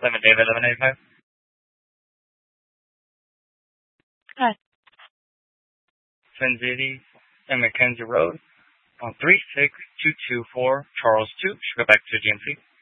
David 1185. Hi. Twin Cities and Mackenzie Road on 36224 Charles 2. Should go back to GMC.